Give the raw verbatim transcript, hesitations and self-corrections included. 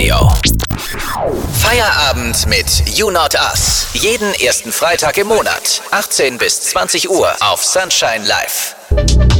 Radio. Feierabend mit You Not Us. Jeden ersten Freitag im Monat, achtzehn bis zwanzig Uhr auf Sunshine Live.